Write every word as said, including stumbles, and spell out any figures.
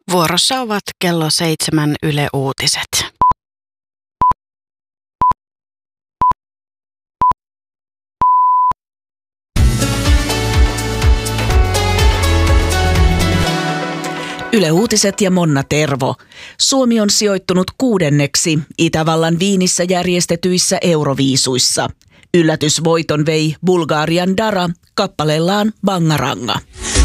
Vuorossa ovat kello seitsemän Yle Uutiset. Yle Uutiset ja Monna Tervo. Suomi on sijoittunut kuudenneksi Itävallan Viinissä järjestetyissä Euroviisuissa. Yllätysvoiton vei Bulgarian Dara kappaleellaan Bangaranga.